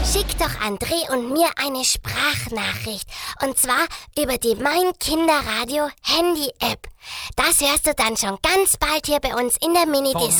Schick doch André und mir eine Sprachnachricht. Und zwar über die Mein Kinderradio Handy-App. Das hörst du dann schon ganz bald hier bei uns in der Minidisco.